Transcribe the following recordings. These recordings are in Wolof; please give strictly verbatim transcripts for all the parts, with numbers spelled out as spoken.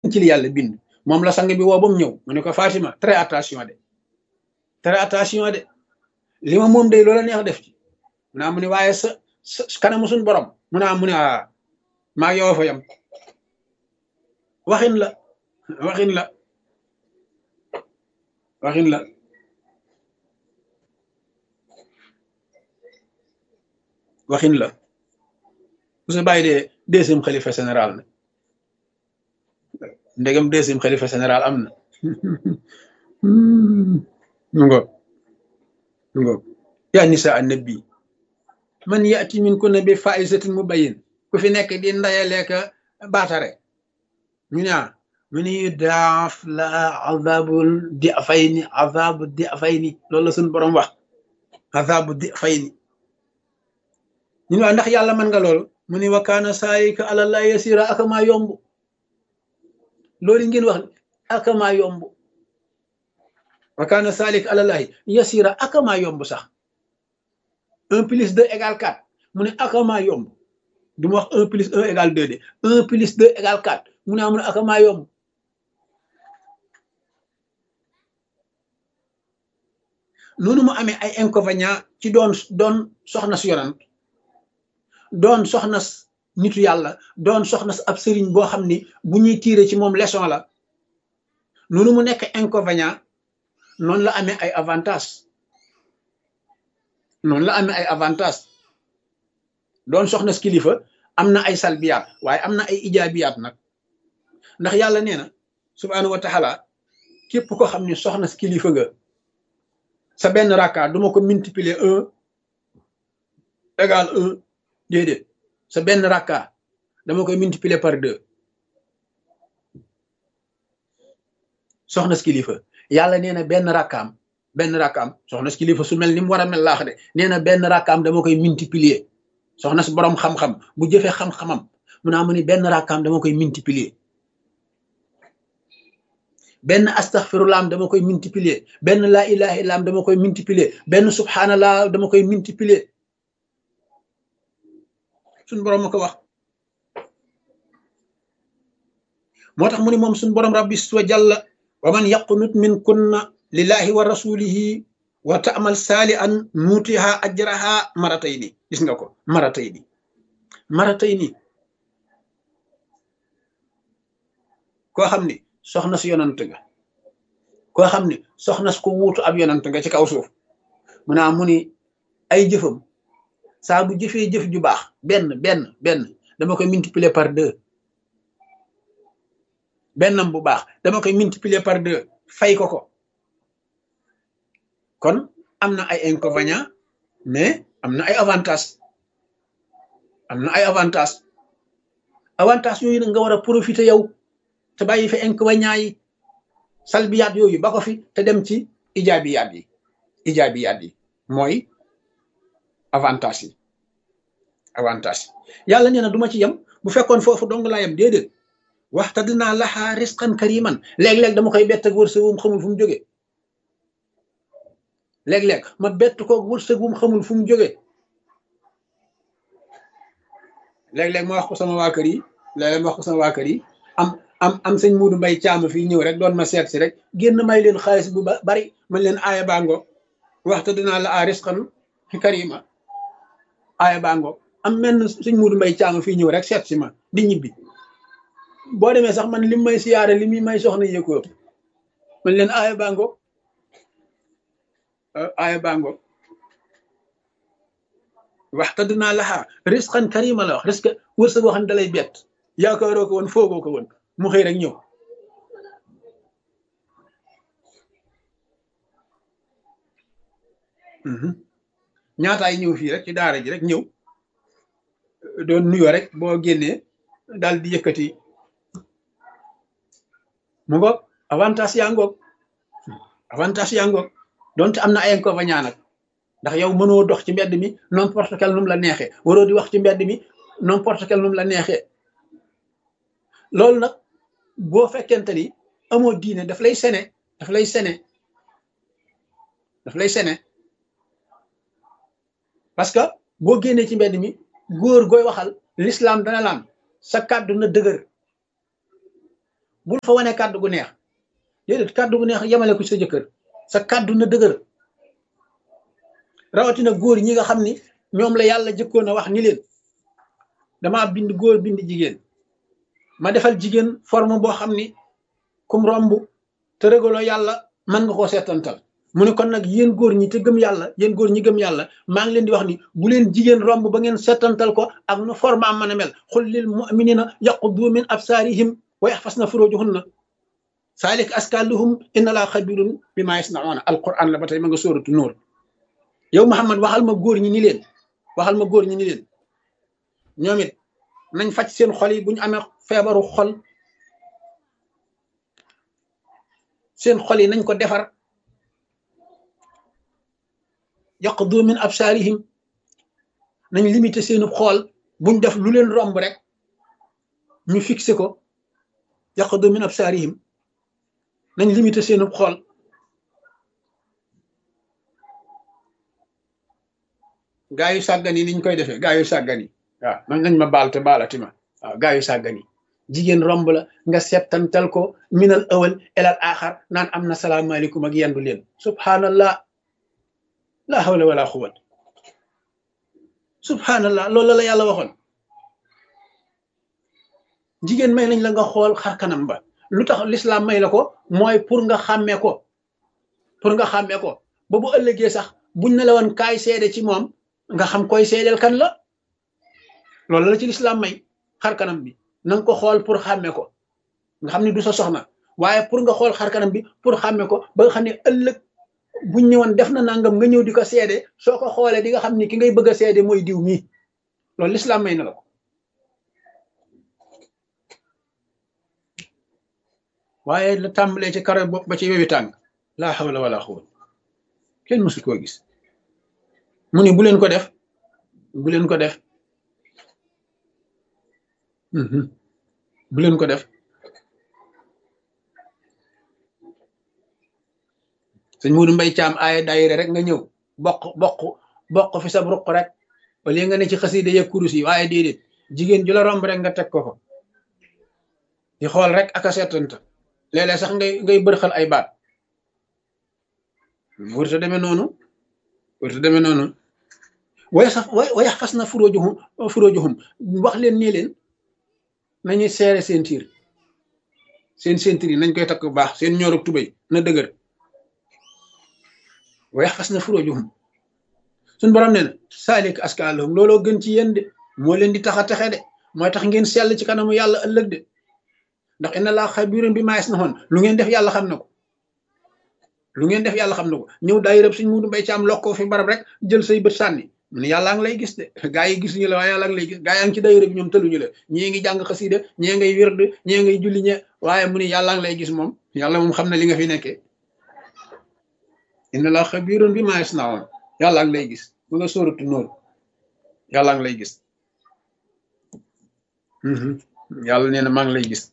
ci li yàlla bind moom la sang bi woo ba mu ñëw mu ne ko Fatima très attention de très attention de li ma moom day loola neex def ci mu naa mu ne waaye sa sa kanamu suñ borom mu naa mu ne a maa yow fa yam waxin la waxin la waxin la waxin la bu sa bàyyi de deuxième xalifa général na ndegam deuxième xalifa général am na mu ngo mu ngo yaa nisa annabi man yaati min kunna bi faisatin mubayyin ku fi nekk di ndayaleeka baatare ñu ne mu ni daaf la azabul di fayni azabu di fayni loolu la suñu borom wax azabu di fayni ñu ne waa ndax yàlla mën nga loolu mu ni wa kaana saayika àlallah yasira akamaa yomb loolu ngeen wax akamaa yomb wa kaana saalik àlallahi yasira akamaa yomb sax un plus deux égale quatre mu ne akamaa yomb du ma wax un plus un égale deux de un plus deux égale quatre mu ne amul akamaa yomb noonu mu amee ay inconvénients ci doon doon soxna si yonant doon soxna nitu yàlla doon soxna ab sëriñ boo xam ni bu ñuy tiire ci moom leçon la noonu mu nekk inconvénient noonu la amee ay avantage noonu la amee ay avantage doon soxna kilifa am na ay salbiyaat waaye am na ay ijaabiyaat nag ndax yàlla nee na subhaanahu wa taala képp ko xam ni soxna kilifa nga sa benn rakka duma ko multiplier un égal un déedéet sa benn rakka dama koy multiplier par deux soxna si kilifa yàlla nee na benn rakkaam benn rakkaam soxna si kilifa su mel ni mu war a mel laax de nee na benn rakkaam dama koy multiplier soxna si borom xam-xam bu jëfee xam-xamam mu naa mu ni benn rakkaam dama koy multiplier benn astaghfirullah dama koy multiplier benn laa ilaha illa dama koy multiplier benn subhanallah dama koy multiplier suñ borom ma ko wax moo tax mu ni moom suñ borom rabbi wa jalla wa man yaqnut min kunna lillahi wa rasulihi wa ta'mal salihan nutiha ajraha maratayni gis nga ko maratayni maratayni koo xam ni soxna si yonant nga koo xam ni soxna si ko wuutu ab yonant nga ci kaw suuf mu naa mu ni ay jëfam saa bu jëfee jëf ju baax benn benn benn dama koy multiplier par deux bennam bu baax dama koy multiplier par deux fay ko ko kon am na ay inconvénients mais am na ay avantages am na ay avantages avantages yooyu nag nga war a profiter yow te bàyyi fi inconvénients yi salbiyaat yooyu ba ko fi te dem ci ijaabiyaat yi ijaabiyaat yi mooy avantage yi avantage yi yàlla nee na du ma ci yem bu fekkoon foofu dong laa yem déedéet waxta dinaa laxaa risqan kariman léeg-léeg dama koy bett ak wërsëg wum xamul fu mu jógee léeg-léeg ma bett ko wërsëg wum xamul fu mu jógee léeg-léeg ma wax ko sama waa kër yi léeg-léeg ma wax ko sama waa kër yi am am am sëñ Muudu Mbay Caam fii ñëw rek doon ma seet si rek génn may leen xaalis bu bari man leen aaya bango waxta dinaa la a risqan karima aaya bango am menn sëñ Muudu Mbay Caam fii ñëw rek seet si ma di ñibbi boo demee sax man lim may siyaare li muy may soxna yëkkoo man leen aaya bango aaya bango waxta dinaa laxa risqan karima la wax risque wërsëg boo xam ne dalay bett yaakaaroo ko woon foogoo ko woon mu xëy rek ñëw ñaataay ñëw fii rek ci daara ji rek ñëw doon nuyoo rek boo génnee daal di yëkkati mu ngoog avantage yaa ngoog avantage yaa ngoog donte am na ay inconvénients nag ndax yow mënoo dox ci mbedd mi n'importe quel num la neexee waroo di wax ci mbedd mi n'importe quel num la neexee loolu nag boo fekkente ni amoo diine daf lay sene daf lay sene daf lay sene parce que boo génnee ci mbedd mi góor gooy waxal l'islam dana laan sa kàddu na dëgër bul fa wane kàddu gu neex déedéet kàddu gu neex yemale ko sa jëkkër sa kàddu na dëgër rawatina góor ñi nga xam ni ñoom la yàlla jëkkoon a wax ni leen damaa bind góor bind jigéen ma defal jigéen forme boo xam ni kum romb te régaloo yàlla mën nga koo seetantal mu ne kon nag yéen góor ñi te gëm yàlla yéen góor ñi gëm yàlla maa ngi leen di wax ni bu leen jigéen romb ba ngeen seetantal ko ak nu forme am mën a mel xul lil muminina yaquddu min absaarihim wa yaxfasna furujuhunna saalik aska lahum inna laa xabirun bi maa yasnauna alquran la ba tey ma nga sóoratu Nuur yow Muhammad waxal ma góor ñi ni leen waxal ma góor ñi ni leen ñoom it nañ faj seen xol yi bu ñu amee feebaru xol seen xol yi nañ ko defar yaqdu min absaarihim nañ limité seenu xool buñ def lu leen romb rek ñu fixé ko yaqdu min absaarihim nañ limité seenu xool gaa yu sàggan yi niñ koy defee gaa yu sàggan yi waaw man nañ ma baal te baalati ma waaw gaa yu sàggan yi jigéen romb la nga settantal ko minal awal elal axar naan am na salaamaaleykum ak yendu leen subhanallah la hawla wala quwwat subhanallah loolu la yàlla waxoon jigéen may nañ la nga xool xar kanam ba lu tax l'islam may la ko mooy pour nga xàmmee ko pour nga xàmmee ko ba bu ëllëgee sax buñ ne la woon kaay seede ci moom nga xam koy seedeel kan la loolu la ci l'islam may xar kanam bi na nga ko xool pour xàmmee ko nga xam ne du sa soxna waaye pour nga xool xar kanam bi pour xàmmee ko ba nga xam ne ëllëg buñ ñëwoon def na nangam nga ñëw di ko seede soo ko xoolee di nga xam ni ki ngay bëgg a seede mooy diw mii loolu l'islam may na la ko waaye la tàmbalee ci karo bopp ba ci wewi tàng laa hawla wala quwwata kenn mësu koo gis mu ni bu leen ko def bu leen ko def bu leen ko def sëñ Muudu Mbay Caam aaya daayira rek nga ñëw bokk bokk bokk fi sab ruq rek wala nga ne ci xasida yeeg kurus yi waaye déedéet jigéen ju la romb rek nga teg ko ko di xool rek ak a seetanta léeg-léeg sax ngay ngay bërxal ay baat wërta demee noonu wërta demee noonu way sax way yax fas na furóojuhum furóojuhum wax leen nii leen nañuy seere seen tiir seen seen tiir yi nañ koy takk bu baax seen ñoorug tubéy na dëgër way yax fas na furóojuhum suñ borom nee na saalik aska lahum looloo gën ci yéen de moo leen di tax a texe de mooy tax ngeen sell ci kanamu yàlla ëllëg de ndax inna laa xabiirun bimaa yasnaun lu ngeen def yàlla xam na ko lu ngeen def yàlla xam na ko ñëw daay rëb suñ Muudu Mbay Caam lokkoo fi barab rek jël say bët sànni mu ne yàllaa ngi lay gis de gaa yi gisuñu la waaye yàllaa ngi lay gis gaa yaa ngi ci daay rëb ñoom tëluñu la ñii ngi jàng xasiida ñii ngay wird ñii ngay julli ñe waaye mu ne yàllaa ngi lay gis moom yàlla moom xam na li nga fi nekkee inna laa xabiirun bimaa yasnaun yàllaa ngi lay gis mu nga sóoratu Nuur yàllaa ngi lay gis yàlla nee na maa ngi lay gis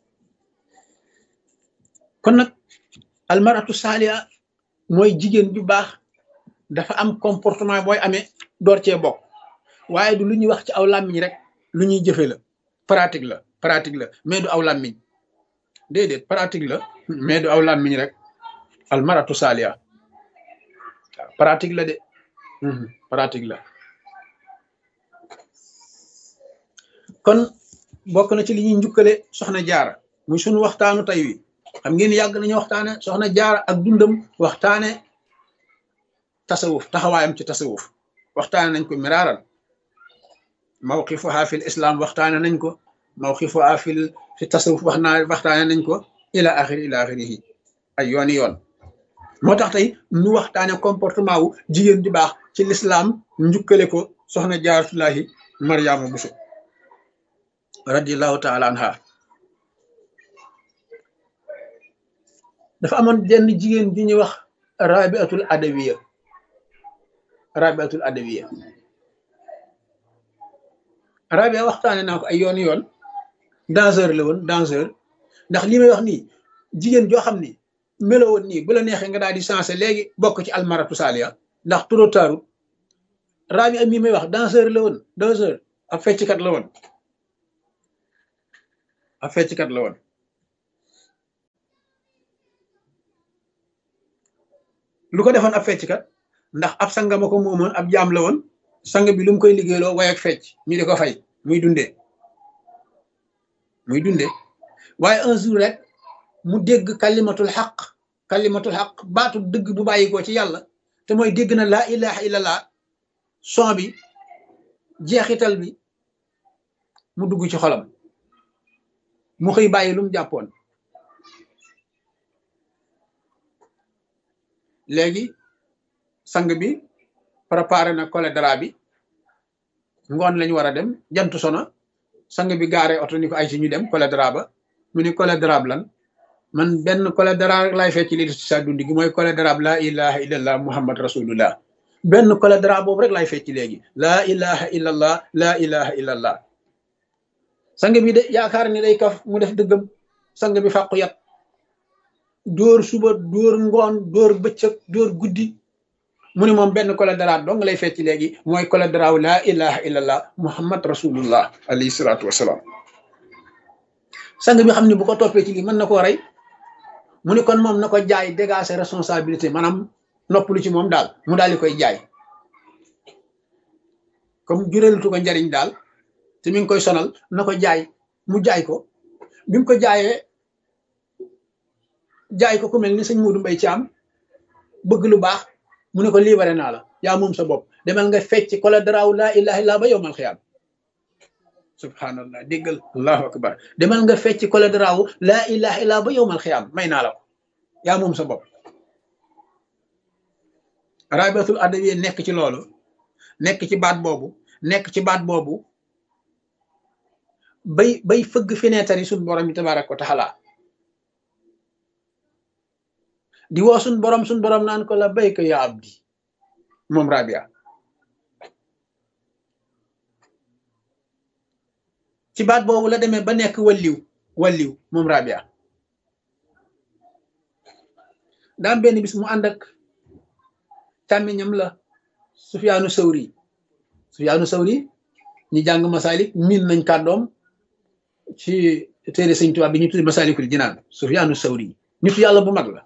kon nag almaratu saaliha mooy jigéen bi baax dafa am comportement booy amee door cee bokk waaye du lu ñuy wax ci aw làmmiñ rek lu ñuy jëfe la pratique la pratique la mais du aw làmmiñ déedéet pratique la mais du aw làmmiñ rek almaratu saaliha waaw pratique la de pratique la kon bokk na ci li ñuy njukkale soxna jaara muy sunu waxtaanu tey wi xam ngeen yàgg nañu waxtaane soxna jaara ak dundam waxtaane tasawuf taxawaayam ci tasawuf waxtaane nañ ko miraaran mawqifuha fil islam waxtaane nañ ko mawqifuha fil fi tasawuf wax naa waxtaane nañ ko ila axiri ila axirihi ay yooni yoon moo tax tey ñu waxtaane comportement wu jigéen di baax ci l'islam njukkale ko soxna jaaratullahi Mariama Buso radiallahu taala anha dafa amoon jenn jigéen bi ñuy wax rabiatul adawiya rabiatul adawiya rabia waxtaane naa ko ay yoon yoon danseur la woon danseur ndax li may wax nii jigéen joo xam ni melo woon nii bu la neexee nga daal di sensé léegi bokk ci almaratu saaliya ndax trop tard rabia mi may wax danseur la woon danseur ab fecckat la woon ab fecckat la woon lu ko defoon ab fecckat ndax ab sangama ko moomoon ab jaam la woon sang bi lu mu koy liggéeyloo way ak fecc ñu di ko fay muy dundee muy dundee waaye un jour rek mu dégg kalimatul xaq kalimatul xaq baatu dëgg bu bàyyi ko ci yàlla te mooy dégg na laa ilaha illallah son bi jeexital bi mu dugg ci xolam mu xëy bàyyi lu mu jàppoon léegi sang bi préparé na cholédra bi ngoon lañu war a dem jant sona sang bi gaare oto ni ko ay ci ñu dem cholédra ba mu ni cholédra lan man benn cholédra rek laay fecc li ci sa dund gi mooy cholédra la ilaha illallah muhammad rasulullah benn cholédra boobu rek laay fecc léegi laa ilaha illallah laa ilaha illallah sang bi de yaakaar ni day kaf mu def dëggam sang bi fàqu yat dóor suba dóor ngoon dóor bëccëg dóor guddi mu ni moom benn cholédra dong lay fecc léegi mooy cholédra wu laa ilaha illallah muhammad rasulullah alayhi salaatu wasalaam sang bi xam ni bu ko toppee ci lii mën na koo rey mu ni kon moom na ko jaay dégager responsabilité maanaam noppalu ci moom daal mu daal di koy jaay comme jureelutu ko njariñ daal te mi ngi koy sonal na ko jaay mu jaay ko bi mu ko jaayee jaay ko ku mel ni sëñ Muudu Mbay Caam bëgg lu baax mu ne ko libéré naa la yaa moom sa bopp demal nga fecc cholédra wu laa ilaha illa ba yowmal xiyaam subhanallah déggal allahu akbar demal nga fecc cholédra wu laa ilaha illa ba yowmal xiyaam may naa la ko yaa moom sa bopp rabiatul adawiya nekk ci loolu nekk ci baat boobu nekk ci baat boobu bay bay fëgg fenêtre yi suñ borom yi tabaraka wa taala di woo suñ borom suñ borom naan ko la bayka ya abdi moom rabia ci baat boobu la demee ba nekk walliw walliw moom rabia daam benn bis mu ànd ak càmmiñam la Sufyaanu Sawri Sufyaanu Sawri ñi jàng masalik miin nañ kàddoom ci téere Sëñ Tuubaa bi ñu tuddi Masaalikul Jinaan Sufyaanu Sawri nitu yàlla bu mag la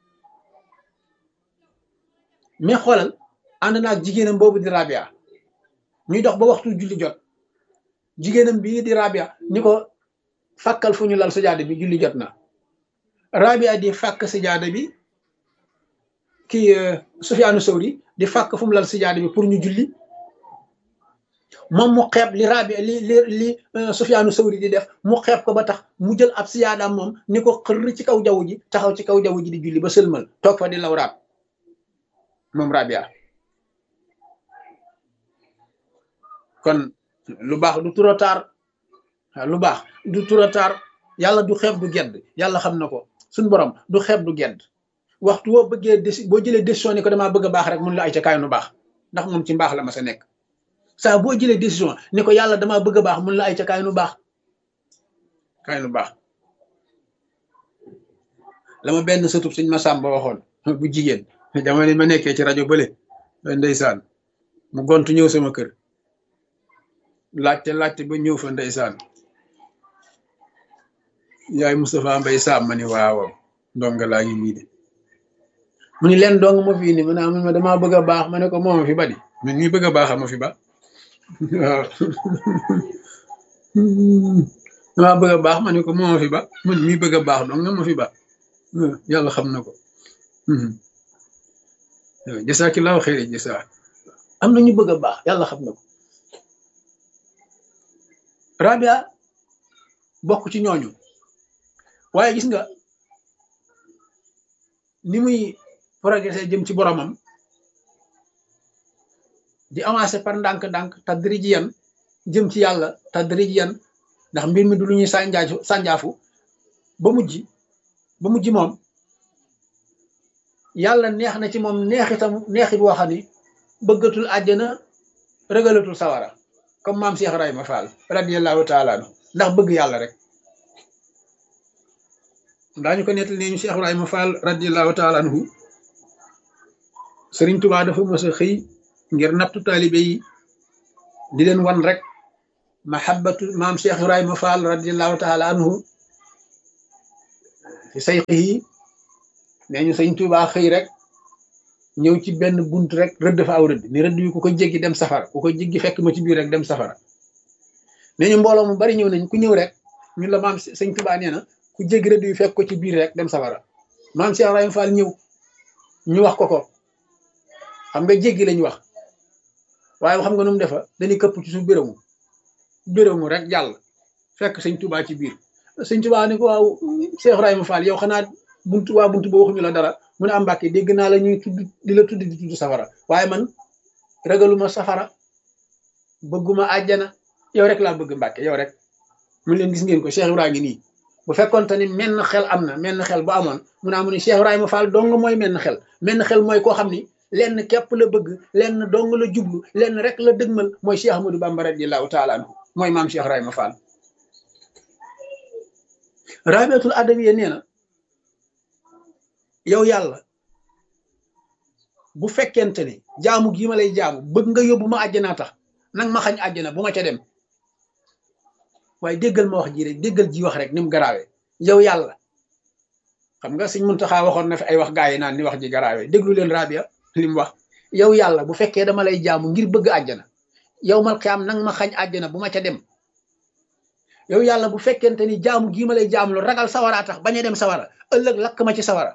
mais xoolal ànd naag jigéenam boobu di rabia ñuy dox ba waxtu julli jot jigéenam bii di rabia ni ko fàkkal fu ñu lal sajaada bi julli jot na rabia di fàkk sajaada bi kii Sufyaanu Sawri di fàkk fu mu lal sajaada bi pour ñu julli moom mu xeeb li rabia li li li Sufyaanu Sawri di def mu xeeb ko ba tax mu jël ab siyaadaam moom ni ko xër ci kaw jaww ji taxaw ci kaw jaww ji di julli ba sëlmal toog fa di lawraat moom rabia kon lu baax du trop tard lu baax du trop tard yàlla du xeeb du gedd yàlla xam na ko suñ borom du xeeb du gedd waxtu boo bëggee déci boo jëlee décision ni ko damaa bëgg a baax rek mun la ay ca kaay nu baax ndax moom ci mbaax la ma sa nekk saa boo jëlee décision ni ko yàlla damaa bëgg a baax mun la ay ca kaay nu baax kaay nu baax la ma benn sëtub suñ ma sàmba waxoon bu jigéen jamono ma nekkee ci rajo bële ndeysaan mu gontu ñëw sama kër laajte laajte ba ñëw fa ndeysaan yaay Moustapha Mbay Saam ma ni waaw ndonga laa ngi nii de mu ni leen dong ma fi ni ma naa ma damaa bëgg a baax ma ne ko moo ma fi ba di man mii bëgg a baax ma fi ba waaw damaa bëgg a baax ma ne ko moo ma fi ba man mii bëgg a baax dong nga ma fi ba yàlla xam na ko jasaakillaahu xayri jasaa am na ñu bëgg a baax yàlla xam na ko rabia bokk ci ñooñu waaye gis nga ni muy progressé jëm ci boromam di avancé par ndànk-ndànk tadrijiyan jëm ci yàlla tadrijiyan ndax mbir mi du lu ñuy sànjaafu sànjaafu ba mujj ba mujj moom yàlla neex na ci moom neexitam neexit boo xam ni bëggatul àjjana rëgalatul sawara comme maam Cheikh Ibrahima Fall radiyallahu taala anhu ndax bëgg yàlla rek daañu ko nettal ne ñu Cheikh Ibrahima Fall radiyallahu taala anhu Sëriñ Tuubaa dafa mës a xëy ngir nattu taalibe yi di leen wan rek mahabbatu maam Cheikh Ibrahima Fall radiyallahu taala anhu fi sayqihi nee ñu Sëriñ Tuubaa xëy rek ñëw ci benn bunt rek rëdd fa aw rëdd ni rëdd wi ku ko jéggi dem safara ku ko jéggi fekk ma ci biir rek dem safara nee ñu mbooloo mu bari ñëw nañ ku ñëw rek ñun la maam sëñ Tuubaa nee na ku jéggi rëdd wi fekk ko ci biir rek dem safara maam Cheikh Ibrahima Fall ñëw ñu wax ko ko xam nga jéggi lañ wax waaye xam nga nu mu defa dañuy këpp ci suuf bérému bérému rek jàll fekk sëñ Tuubaa ci biir sëñ Tuubaa ni ko waaw Cheikh Ibrahima Fall yow xanaa buntu waa buntu ba waxuñu la dara mu ne am Mbàkke dégg naa la ñuy tudd di la tudd di tudd safara waaye man ragaluma safara bëgguma àjjana yow rek laa bëgg Mbàkke yow rek mu leen gis ngeen ko Cheikh Ibrahima ngi nii bu fekkoon te ni menn xel am na menn xel bu amoon mu naa mu ne Cheikh Ibrahima Fall dong mooy menn xel menn xel mooy koo xam ni lenn képp la bëgg lenn dong la jublu lenn rek la dëgmal mooy Cheikh Ahmadou Bamba radiyallahu taala anhu mooy maam Cheikh Ibrahima Fall rabiatul adawiya nee na yow yàlla bu fekkente ni jaamu gii ma lay jaamu bëgg nga yóbbu ma àjjanaa tax nag ma xañ àjjana bu ma ca dem waaye déggal ma wax ji rek déggal ji wax rek ni mu garaawee yow yàlla xam nga Sëñ Muntaxa waxoon na fi ay wax gaa yi naan ni wax ji garaawee déglu leen Rabia li mu wax yow yàlla bu fekkee dama lay jaamu ngir bëgg àjjana yow mal xiyaam nag ma xañ àjjana bu ma ca dem yow yàlla bu fekkente ni jaamu gii ma lay jaamu lu ragal sawara tax bañ a dem sawara ëllëg lakk ma ci sawara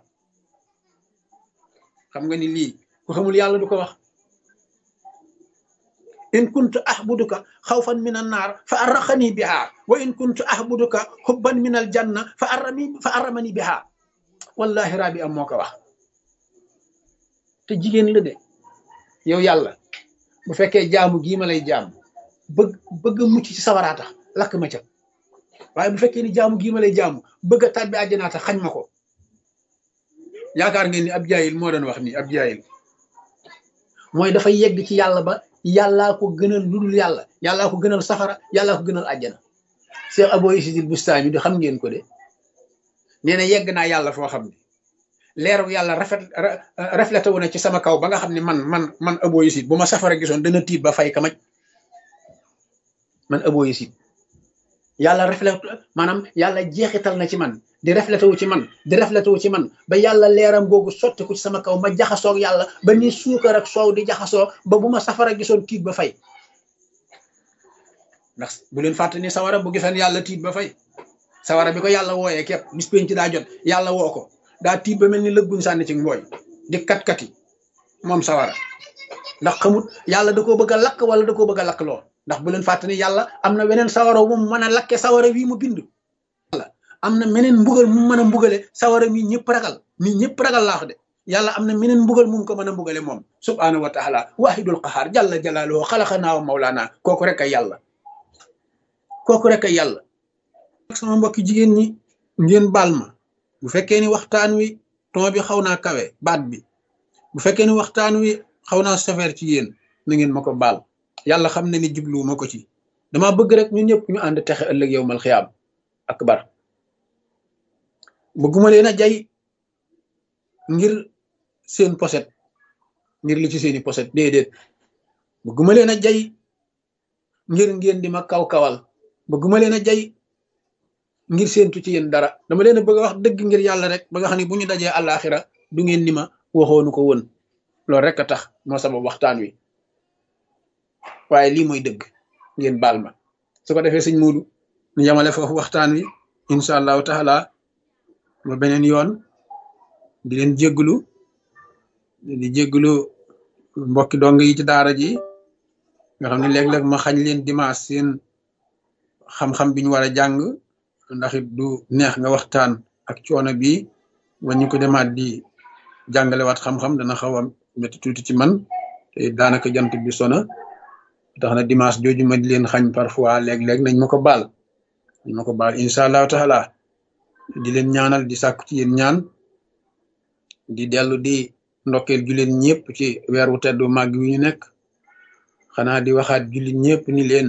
xam nga ni lii ku xamul yàlla du ko wax in kuntu ahbuduka xawfan min an naar fa arraxani biha wa in kuntu ahbuduka xubban min al janna fa arrami fa arramani biha wallahi rabi am moo ko wax te jigéen la de yow yàlla bu fekkee jaamu gii ma lay jaamu bëgg bëgg mucc ci sawaraa tax lakk ma ca waaye bu fekkee ni jaamu gii ma lay jaamu bëgg a tàbbi àjjanaa tax xañ ma ko yaakaar ngeen ni ab jaayil moo doon wax nii ab jaayil mooy dafa yegg ci yàlla ba yàllaa ko gënal lu dul yàlla yàllaa ko gënal safara yàllaa ko gënal àjjana Cheikh Abou Yazid Bustami di xam ngeen ko de nee na yegg naa yàlla foo xam ne leeru yàlla rafet reflété wu na ci sama kaw ba nga xam ne man man man Abou Yazid bu ma safara gisoon dana tiit ba fay kamaj man Abou Yazid yàlla reflété maanaam yàlla jeexital na ci man di reflété wu ci man di reflété wu ci man ba yàlla leeram googu sotti ko ci sama kaw ma jaxasoog yàlla ba ni suukar ak soow di jaxasoo ba bu ma safara gisoon tiit ba fay ndax bu leen fàtte ni sawara bu gisoon yàlla tiit ba fay sawara bi ko yàlla wooyee képp bis pénc ci daa jot yàlla woo ko daa tiit ba mel ni lëgguñ sànni ci mbooy di kat-kati moom sawara ndax xamut yàlla da koo bëgg a lakk wala da koo bëgg a lakk loo ndax bu leen fàtte ni yàlla am na weneen sawara wu mu mën a lakke sawara wii mu bind am na meneen mbugal mu mën a mbugale sawara mi ñëpp ragal mi ñëpp ragal laa wax de yàlla am na meneen mbugal mu ko mën a mbugale moom subhaanahu wa taala wahidul qahaar jalla jalaaluhu xalaqanaa wa mawlaana kooku rek ay yàlla kooku rek ay yàlla sama mbokki jigéen ñi ngeen baal ma bu fekkee ni waxtaan wi ton bi xaw naa kawe baat bi bu fekkee ni waxtaan wi xaw naa sévère ci yéen na ngeen ma ko baal yàlla xam ne ni jublu ma ko ci dama bëgg rek ñun ñëpp ñu ànd texe ëllëg yow mal xiyaam akbar bëgguma leen a jay ngir seen poset ngir li ci seeni poset déedéet bëgguma leen a jay ngir ngeen di ma kaw-kawal bëgguma leen a jay ngir seentu ci yéen dara dama leen a bëgg a wax dëgg ngir yàlla rek ba nga xam ne bu ñu dajee àllaaxira du ngeen ni ma waxoonu ko woon loolu rek a tax moo sabab waxtaan wi waaye lii mooy dëgg ngeen baal ma su ko defee sëñ Muudu ñu yamale foofu waxtaan wi incha allahu taala ba beneen yoon di leen jégglu di jégglu mbokki dong yi ci daara ji nga xam ne léeg-léeg ma xañ leen dimanche seen xam-xam bi ñu war a jàng ndax it du neex nga waxtaan ak coono bi ba ñu ko demaat di jàngalewaat xam-xam dana xaw a métti tuuti ci man te daanaka jant bi sona tax na dimanche jooju ma di leen xañ parfois léeg-léeg nañ ma ko baal nañ ma ko baal incha allahu taala di leen ñaanal di sàkku ci yéen ñaan di dellu di ndokkeel julleen ñëpp ci weer wu teddu màgg wi ñu nekk xanaa di waxaat jullit ñëpp ni leen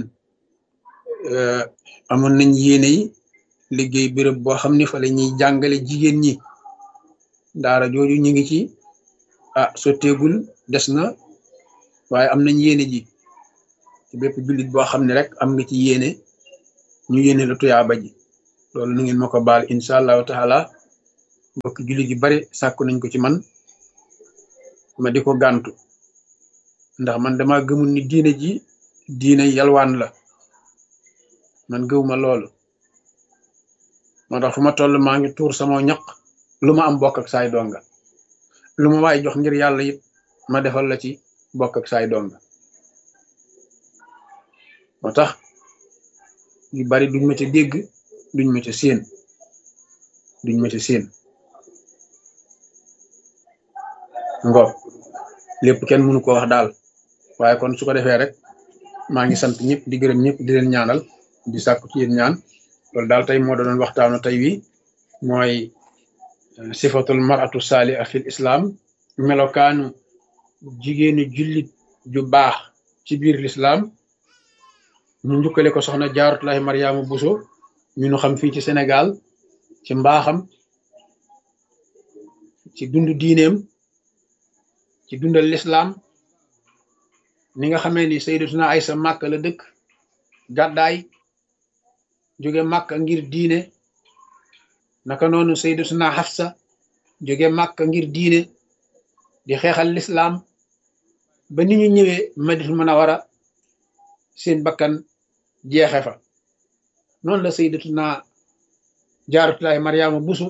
amoon nañ yéene yi liggéey béréb boo xam ne fa la ñuy jàngale jigéen ñi daara jooju ñu ngi ci ah sotteegul des na waaye am nañ yéene ji ci bépp jullit boo xam ne rek am nga ci yéene ñu yéene la tuyaaba ji loolu nu ngeen ma ko baal incha allahu taala mbokk jullit yu bari sàkku nañ ko ci man ma di ko gàntu ndax man dama gëmul ni diine ji diine yalwaan la man gëwuma loolu moo tax fu ma toll maa ngi tuur sama ñaq lu ma am bokk ak saay donga lu ma waay jox ngir yàlla it ma defal la ci bokk ak saay donga moo tax yu bari duñ ma ca dégg duñ ma ca séen duñ ma ca séen ngo lépp kenn mënu ko wax daal waaye kon su ko defee rek maa ngi sant ñëpp di gërëm ñëpp di leen ñaanal di sàkku ci yéen ñaan loolu daal tey moo doon waxtaanu tey wi mooy sifatul maratu saaliha fil islam melokaanu jigéenu jullit ju baax ci biir l'islam ñu njukkale ko soxna Jaaratullahi Mariama Bousso ñu nu xam fii ci Sénégal ci mbaaxam ci dundu diineem ci dundal l'islam ni nga xamee ni Sayyidatuna Aysa Màkka la dëkk gàddaay jóge Màkka ngir diine naka noonu Sayyidatuna Hafsa jóge Màkka ngir diine di xeexal l'islam ba ni ñu ñëwee Madinatul Munawwara seen bakkan jeexe fa noonu la Sayyidatuna Jaaratullahi Mariama Bousso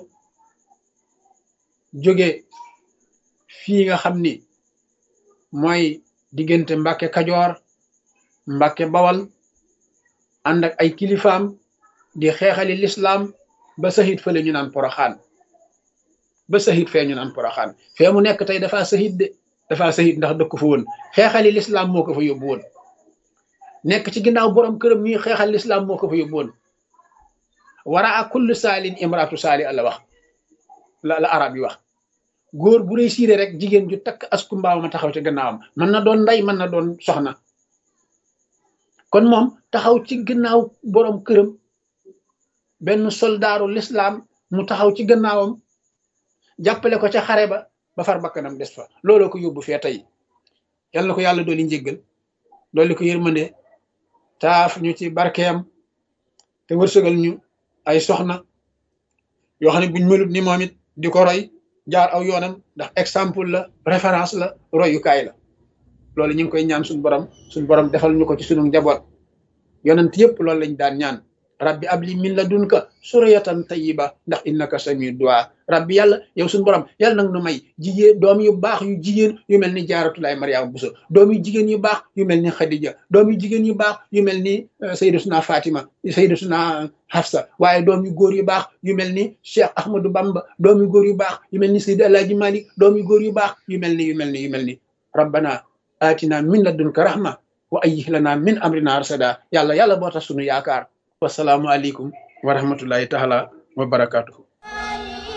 jóge fii nga xam ni mooy diggante Mbàkke Kajoor Mbàkke Bawal ànd ak ay kilifaam di xeexali l'islam ba sahit fële ñu naan Poroxaan ba sahit fee ñu naan Poroxaan fee mu nekk tey dafa sahit de dafa sahit ndax dëkk fa woon xeexali l'islam moo ko fa yóbbu woon nekk ci ginnaaw borom këram ñuy xeexal l'islam moo ko fa yóbbu woon wara a kullu saalin imraatu saali la wax la la arab yi wax góor bu réussir rek jigéen ju takk asku mbaaw ma taxaw ci gannaawam mën na doon ndey mën na doon soxna kon moom taxaw ci gannaaw borom këram benn soldaaru l'islam mu taxaw ci gannaawam jàppale ko ca xare ba ba far bakkanam des fa looloo ko yóbbu fee tey yal na ko yàlla dooli njéggal dooli ko yërmande taaf ñu ci barkeem te wërsëgal ñu ay soxna yoo xam ne buñ melut ni moom it di ko roy jaar aw yoonam ndax exemple la référence la royukaay la loolu ñu ngi koy ñaan suñu borom suñu borom defal ñu ko ci sunu njaboot yonent yëpp loolu lañ daan ñaan rabbi abli min ladunka suriyatan tayyiba ndax innaka samiu du'a rabbi yàlla yow suñu borom yàlla nag nu may jigéen doom yu baax yu jigéen yu mel ni Jaaratulaay Mariama Bousso doom yu jigéen yu baax yu mel ni Khadija doom yu jigéen yu baax yu mel ni Sayyidatuna Fatima Sayyidatuna Hafsa waaye doom yu góor yu baax yu mel ni Cheikh Ahmadou Bamba doom yu góor yu baax yu mel ni Seydi Alaaji Malik doom yu góor yu baax yu mel ni yu mel ni yu mel ni rabbana atina min ladunka rahma wa ayyih lana min amrina rasada yàlla yàlla boo tax sunu yaakaar wasalaamu aleykum wa rahmatullahi taala wa barakatuhu